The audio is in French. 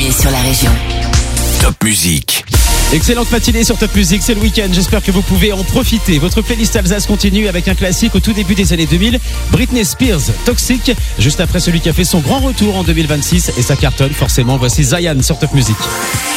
matinée sur la région. Top Musique. Excellente matinée sur Top Music, c'est le week-end, j'espère que vous pouvez en profiter. Votre playlist Alsace continue avec un classique au tout début des années 2000, Britney Spears, Toxic, juste après celui qui a fait son grand retour en 2026 et ça cartonne forcément. Voici Zayan sur Top Music.